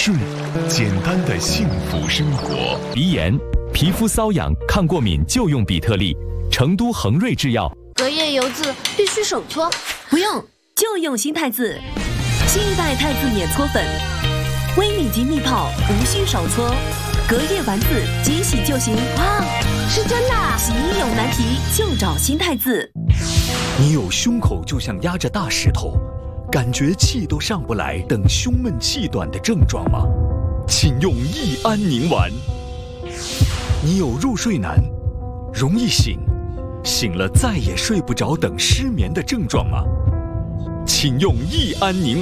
睡，简单的幸福生活。 鼻炎、皮肤瘙痒、抗过敏就用比特利。成都恒瑞制药。 隔夜油渍必须手搓， 不用，就用新太子。新一代太子免搓粉，微米级密泡，无需手搓，隔夜丸子即洗就行。 哇，是真的！ 洗衣有难题就找新太子。 你有胸口就像压着大石头，感觉气都上不来，等胸闷气短的症状吗？请用益安宁丸。你有入睡难，容易醒，醒了再也睡不着等失眠的症状吗？请用益安宁丸。